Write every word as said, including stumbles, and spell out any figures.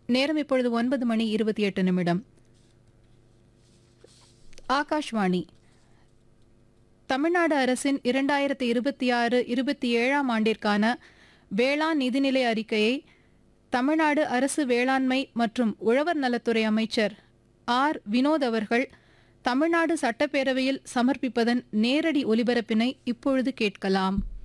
நேரம் இப்பொழுது ஒன்பது மணி இருபத்தி எட்டு நிமிடம். ஆகாஷ்வாணி. தமிழ்நாடு அரசின் இரண்டாயிரத்தி இருபத்தி ஆறு இருபத்தி ஏழாம் ஆண்டிற்கான வேளாண் நிதிநிலை அறிக்கையை தமிழ்நாடு அரசு வேளாண்மை மற்றும் உழவர் நலத்துறை அமைச்சர் ஆர் வினோத் அவர்கள் தமிழ்நாடு சட்டப்பேரவையில் சமர்ப்பிப்பதன் நேரடி ஒலிபரப்பினை இப்பொழுது கேட்கலாம்.